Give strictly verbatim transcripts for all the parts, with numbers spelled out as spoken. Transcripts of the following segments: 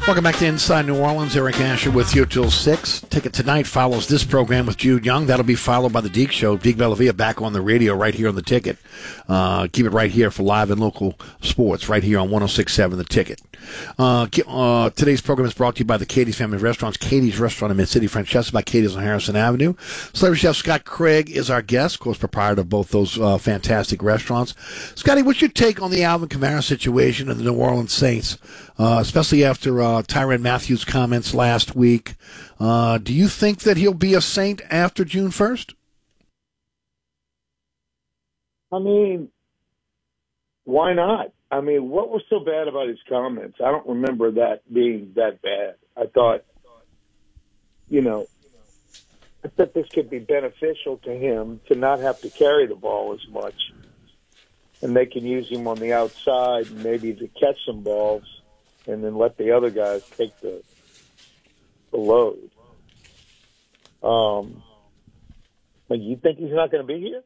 Welcome back to Inside New Orleans. Eric Asher with you till six. Ticket Tonight follows this program with Jude Young. That'll be followed by the Deke Show. Deke Bellavia back on the radio right here on the Ticket. Uh, keep it right here for live and local sports right here on one oh six point seven The Ticket. Uh, uh, today's program is brought to you by the Katie's Family Restaurants. Katie's Restaurant in Mid-City, Francesca by Katie's on Harrison Avenue. Celebrity Chef Scott Craig is our guest, of course, proprietor of both those uh, fantastic restaurants. Scotty, what's your take on the Alvin Kamara situation and the New Orleans Saints, uh, especially after uh, Tyrann Mathieu's comments last week? Uh, do you think that he'll be a Saint after June first? I mean, why not? I mean, what was so bad about his comments? I don't remember that being that bad. I thought, you know, I thought this could be beneficial to him to not have to carry the ball as much. And they can use him on the outside and maybe to catch some balls and then let the other guys take the, the load. Um, but you think he's not going to be here?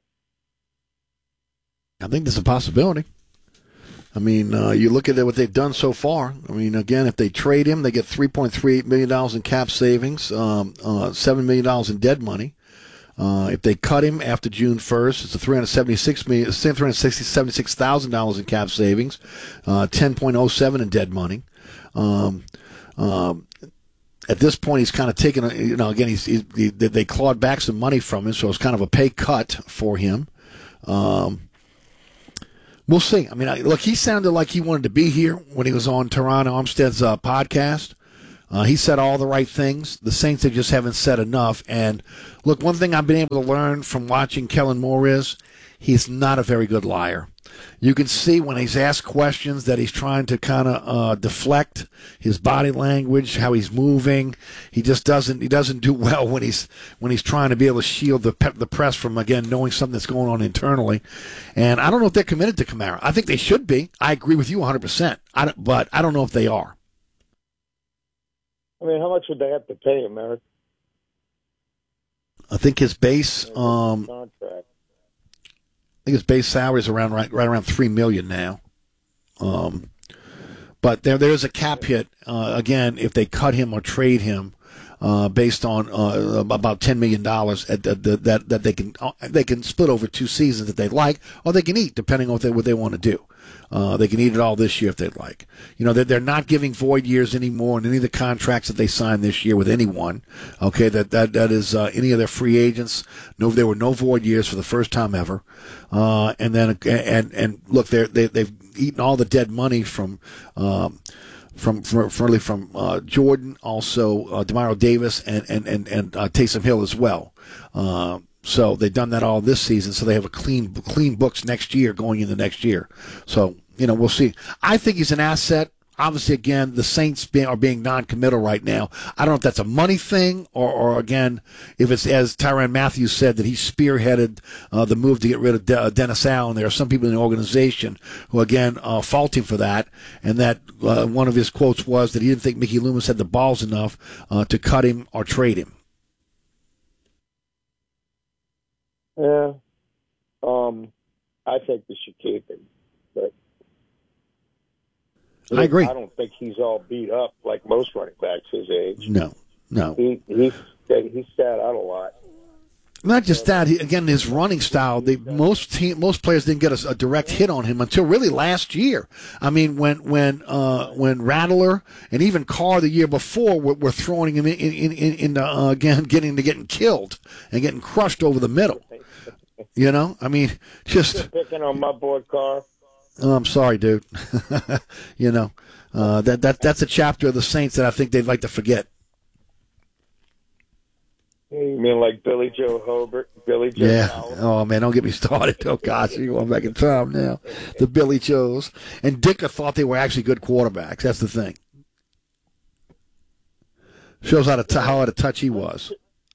I think there's a possibility. I mean, uh, you look at what they've done so far. I mean, again, if they trade him, they get three point three eight million dollars in cap savings, um, uh, seven million dollars in dead money. Uh, if they cut him after June first, it's a three hundred seventy-six million dollars, three hundred seventy-six thousand dollars in cap savings, uh, ten point oh seven in dead money. Um, um, at this point, he's kind of taken, a, you know, again, he's, he's, he, they clawed back some money from him, so it's kind of a pay cut for him. Um, We'll see. I mean, I, look, he sounded like he wanted to be here when he was on Teron Armstead's uh, podcast. Uh, he said all the right things. The Saints, they just haven't said enough. And, look, one thing I've been able to learn from watching Kellen Moore is he's not a very good liar. You can see when he's asked questions that he's trying to kind of uh, deflect his body language, how he's moving. He just doesn't. He doesn't do well when he's when he's trying to be able to shield the pe- the press from, again, knowing something that's going on internally. And I don't know if they're committed to Kamara. I think they should be. I agree with you one hundred percent. I don't, but I don't know if they are. I mean, how much would they have to pay him, Eric? I think his base. Um, contract. I think his base salary is around right, right around three million now. Um, but there there is a cap hit uh, again if they cut him or trade him uh, based on uh, about ten million dollars at the, the, that that they can they can split over two seasons if they like, or they can eat depending on what they, what they want to do. Uh, they can eat it all this year if they'd like. You know, they're, they're not giving void years anymore in any of the contracts that they signed this year with anyone. Okay, that that that is uh, any of their free agents. No, there were no void years for the first time ever. Uh, and then and and look, they they they've eaten all the dead money from. Um, From from from, from uh, Jordan, also uh, Demario Davis, and and and and uh, Taysom Hill as well. Uh, so they've done that all this season. So they have a clean clean books next year going into next year. So you know we'll see. I think he's an asset. Obviously, again, the Saints being, are being non-committal right now. I don't know if that's a money thing or, or again, if it's, as Tyrann Mathieu said, that he spearheaded uh, the move to get rid of De- uh, Dennis Allen. There are some people in the organization who, again, uh, fault him for that, and that uh, one of his quotes was that he didn't think Mickey Loomis had the balls enough uh, to cut him or trade him. Yeah. Um, I think they should keep him, but I agree. I don't think he's all beat up like most running backs his age. No, no. He he's he sat out a lot. Not just that. He, again, his running style. They, most team, most players didn't get a, a direct hit on him until really last year. I mean, when when uh, when Rattler and even Carr the year before were, were throwing him in in in, in uh, again getting to getting killed and getting crushed over the middle. You know, I mean, just You're picking on my boy Carr. Oh, I'm sorry, dude. you know, uh, that that that's a chapter of the Saints that I think they'd like to forget. You mean like Billy Joe Hobart, Billy Joe Yeah. Howell? Oh man, don't get me started. Oh gosh, you're going back in time now. The Billy Joes and Dicker thought they were actually good quarterbacks. That's the thing. Shows how to t- how out of touch he was.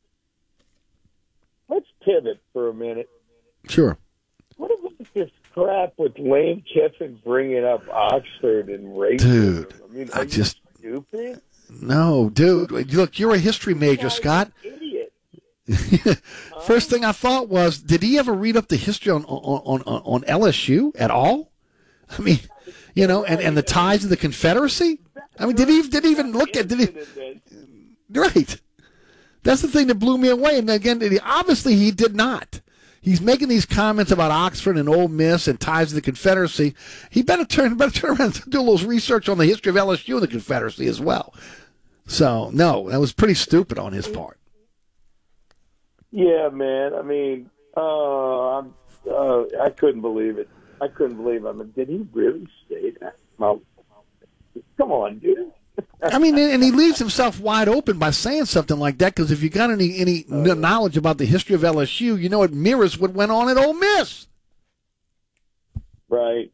Let's pivot for a minute. Sure. What about this crap with Lane Kiffin bringing up Oxford and racism? Dude, I mean, I are just you stupid? No, dude. Look, you're a history major, Scott. Idiot. First thing I thought was, did he ever read up the history on on on, on L S U at all? I mean, you know, and, and the ties of the Confederacy. I mean, did he did he even look at? Did he? Right. That's the thing that blew me away. And again, obviously he did not. He's making these comments about Oxford and Ole Miss and ties to the Confederacy. He better turn better turn around and do a little research on the history of L S U and the Confederacy as well. So no, that was pretty stupid on his part. Yeah, man. I mean, uh, I'm, uh, I couldn't believe it. I couldn't believe it. I mean, did he really say that? Well, come on, dude. I mean, and he leaves himself wide open by saying something like that, because if you got any any uh, knowledge about the history of L S U, you know it mirrors what went on at Ole Miss. Right.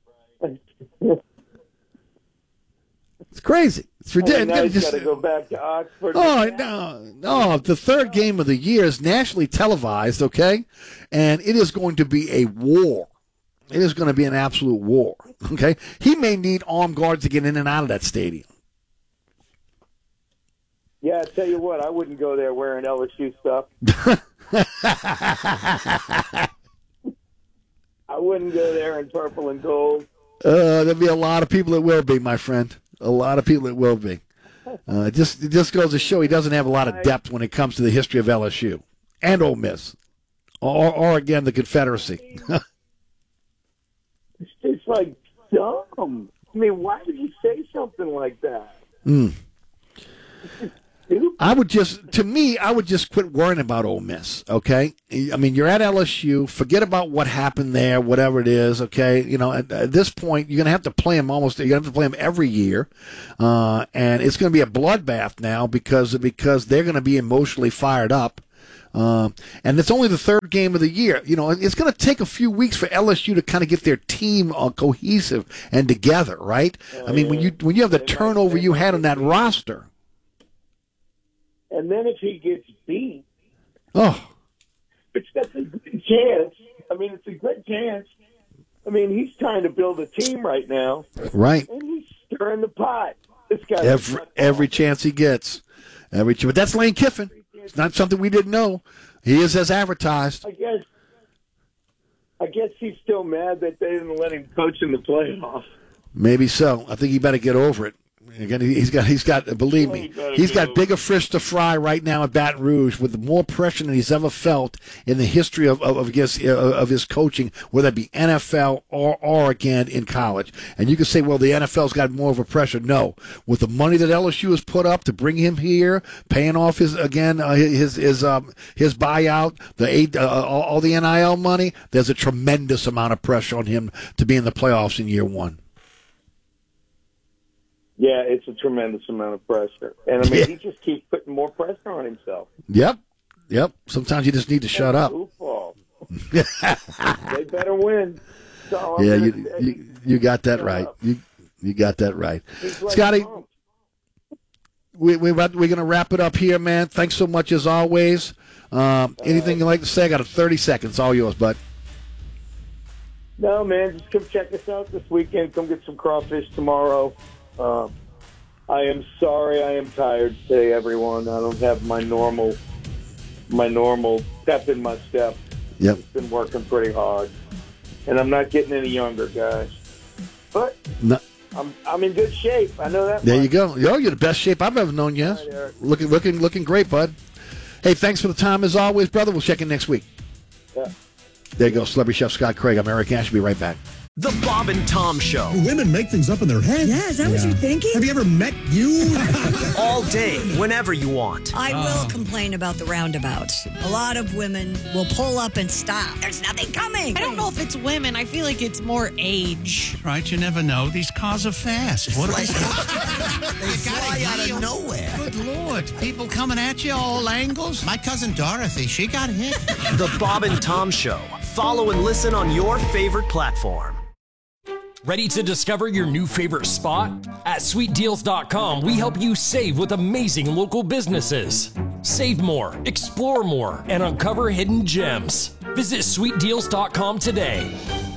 It's crazy. It's ridiculous. I mean, now he's got to go back to Oxford. Oh, no, no. The third game of the year is nationally televised, okay? And it is going to be a war. It is going to be an absolute war, okay? He may need armed guards to get in and out of that stadium. Yeah, I tell you what, I wouldn't go there wearing L S U stuff. I wouldn't go there in purple and gold. Uh, there'll be a lot of people that will be, my friend. A lot of people that will be. Uh, it just it just goes to show he doesn't have a lot of depth when it comes to the history of L S U and Ole Miss, or, or again the Confederacy. It's just like dumb. I mean, why did you say something like that? Mm. I would just, to me, I would just quit worrying about Ole Miss, okay? I mean, you're at L S U. Forget about what happened there, whatever it is, okay? You know, at, at this point, you're going to have to play them almost, you're going to have to play them every year. Uh, and it's going to be a bloodbath now because, because they're going to be emotionally fired up. Uh, and it's only the third game of the year. You know, it's going to take a few weeks for L S U to kind of get their team uh, cohesive and together, right? Oh, I mean, yeah. when you when you have the turnover you had on that roster. And then if he gets beat, oh, it's that's a good chance. I mean, it's a good chance. I mean, he's trying to build a team right now, right? And he's stirring the pot. This guy every every chance he gets, every but that's Lane Kiffin. It's not something we didn't know. He is as advertised. I guess. I guess he's still mad that they didn't let him coach in the playoffs. Maybe so. I think he better get over it. Again, he's got, he's got. Believe me, he's got bigger fish to fry right now at Baton Rouge, with more pressure than he's ever felt in the history of of, of, his, of his coaching, whether it be N F L or or again in college. And you can say, well, the N F L's got more of a pressure. No, with the money that L S U has put up to bring him here, paying off his again uh, his his um, his buyout, the eight, uh, all, all the N I L money. There's a tremendous amount of pressure on him to be in the playoffs in year one. Yeah, it's a tremendous amount of pressure. And, I mean, yeah. he just keeps putting more pressure on himself. Yep. Yep. Sometimes you just need to That's shut up. They better win. So yeah, you, you you got that right. You you got that right. Like Scotty, we, we, we're going to wrap it up here, man. Thanks so much as always. Um, anything uh, you'd like to say? I got a thirty seconds. All yours, bud. No, man, just come check us out this weekend. Come get some crawfish tomorrow. Uh, I am sorry. I am tired today, everyone. I don't have my normal, my normal step in my step. Yep. I've been working pretty hard, and I'm not getting any younger, guys. But no. I'm I'm in good shape. I know that. There much. you go. Yo, you're the best shape I've ever known. Yes. Right, looking looking looking great, bud. Hey, thanks for the time as always, brother. We'll check in next week. Yeah. There you go, Celebrity Chef Scott Craig. I'm Eric Ashe. Be right back. The Bob and Tom Show. Do women make things up in their head? Yeah, is that yeah. what you're thinking? Have you ever met you? All day, whenever you want. I will oh. complain about the roundabouts. A lot of women will pull up and stop. There's nothing coming. I don't know if it's women. I feel like it's more age. Right, you never know. These cars are fast. What like, they fly out of nowhere. Good Lord. People coming at you all angles. My cousin Dorothy, she got hit. The Bob and Tom Show. Follow and listen on your favorite platform. Ready to discover your new favorite spot? At sweet deals dot com, we help you save with amazing local businesses. Save more, explore more, and uncover hidden gems. Visit sweet deals dot com today.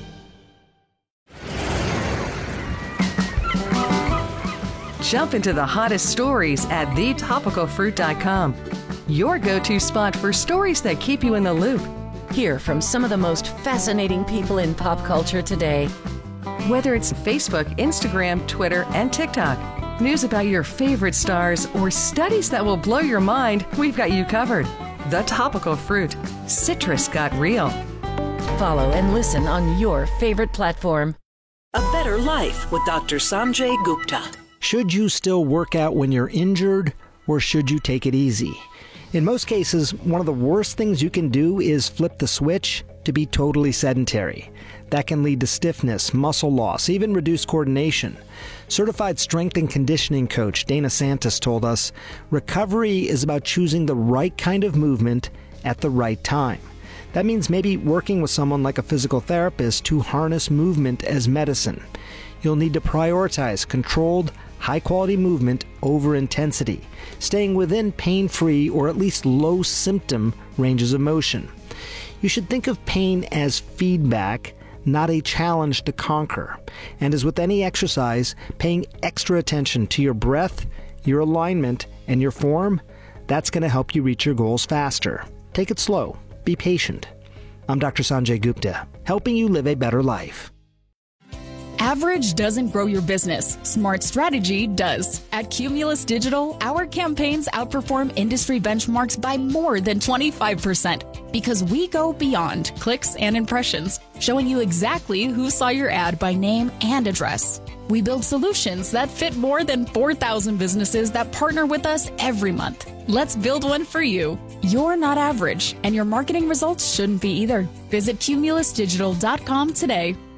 Jump into the hottest stories at the topical fruit dot com. Your go-to spot for stories that keep you in the loop. Hear from some of the most fascinating people in pop culture today. Whether it's Facebook, Instagram, Twitter, and TikTok, News about your favorite stars or studies that will blow your mind, we've got you covered. The Topical Fruit. Citrus got real. Follow and listen on your favorite platform. A Better Life with Doctor Sanjay Gupta. Should you still work out when you're injured, or should you take it easy? In most cases, one of the worst things you can do is flip the switch to be totally sedentary. That can lead to stiffness, muscle loss, even reduced coordination. Certified strength and conditioning coach Dana Santos told us, recovery is about choosing the right kind of movement at the right time. That means maybe working with someone like a physical therapist to harness movement as medicine. You'll need to prioritize controlled, high-quality movement over intensity, staying within pain-free or at least low-symptom ranges of motion. You should think of pain as feedback, not a challenge to conquer. And as with any exercise, paying extra attention to your breath, your alignment, and your form, that's going to help you reach your goals faster. Take it slow. Be patient. I'm Doctor Sanjay Gupta, helping you live a better life. Average doesn't grow your business. Smart strategy does. At Cumulus Digital, our campaigns outperform industry benchmarks by more than twenty-five percent because we go beyond clicks and impressions, showing you exactly who saw your ad by name and address. We build solutions that fit more than four thousand businesses that partner with us every month. Let's build one for you. You're not average, and your marketing results shouldn't be either. Visit cumulus digital dot com today.